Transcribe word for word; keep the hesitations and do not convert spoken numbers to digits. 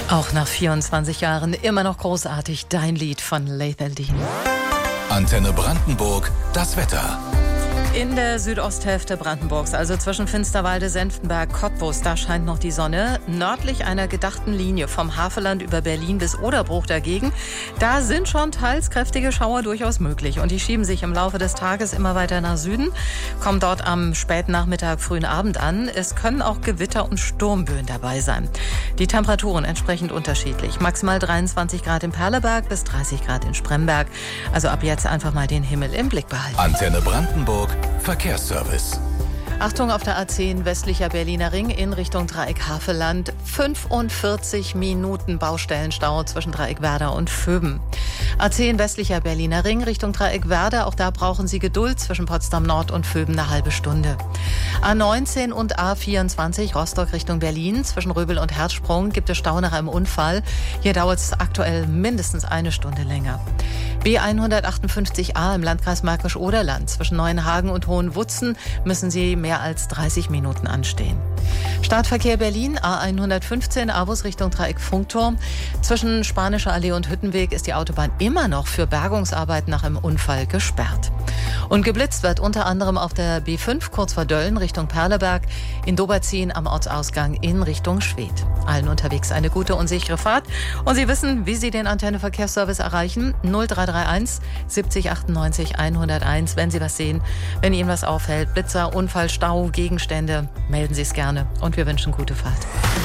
Auch nach vierundzwanzig Jahren immer noch großartig, dein Lied von Lethal Dean. Antenne Brandenburg, das Wetter. In der Südosthälfte Brandenburgs, also zwischen Finsterwalde, Senftenberg, Cottbus, da scheint noch die Sonne. Nördlich einer gedachten Linie vom Havelland über Berlin bis Oderbruch dagegen, da sind schon teils kräftige Schauer durchaus möglich. Und die schieben sich im Laufe des Tages immer weiter nach Süden, kommen dort am späten Nachmittag, frühen Abend an. Es können auch Gewitter und Sturmböen dabei sein. Die Temperaturen entsprechend unterschiedlich. Maximal dreiundzwanzig Grad in Perleberg bis dreißig Grad in Spremberg. Also ab jetzt einfach mal den Himmel im Blick behalten. Antenne Brandenburg, Verkehrsservice. Achtung auf der A zehn westlicher Berliner Ring in Richtung Dreieck Havelland. fünfundvierzig Minuten Baustellenstau zwischen Dreieck Werder und Vöben. A zehn westlicher Berliner Ring Richtung Dreieck Werder. Auch da brauchen Sie Geduld zwischen Potsdam Nord und Vöben eine halbe Stunde. A neunzehn und A vierundzwanzig Rostock Richtung Berlin. Zwischen Röbel und Herzsprung gibt es Stau nach einem Unfall. Hier dauert es aktuell mindestens eine Stunde länger. B hundertachtundfünfzig A im Landkreis Märkisch-Oderland. Zwischen Neuenhagen und Hohenwutzen müssen Sie mehr als dreißig Minuten anstehen. Startverkehr Berlin, A hundertfünfzehn, A-Bus Richtung Dreieck Funkturm. Zwischen Spanischer Allee und Hüttenweg ist die Autobahn immer noch für Bergungsarbeiten nach einem Unfall gesperrt. Und geblitzt wird unter anderem auf der B fünf kurz vor Dölln Richtung Perleberg, in Doberzin am Ortsausgang in Richtung Schwedt. Allen unterwegs eine gute und sichere Fahrt. Und Sie wissen, wie Sie den Antenne-Verkehrsservice erreichen. null drei drei eins siebzig achtundneunzig hunderteins. Wenn Sie was sehen, wenn Ihnen was auffällt, Blitzer, Unfall, Stau, Gegenstände, melden Sie es gerne. Und wir wünschen gute Fahrt.